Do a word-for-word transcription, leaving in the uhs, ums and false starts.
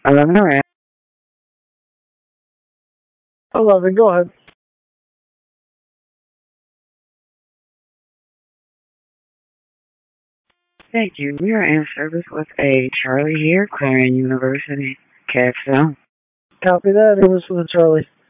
eleven around. eleven, go ahead. Thank you. We are in service with a Charlie here, Clarion University, Capstone. Copy that. It was for the Charlie.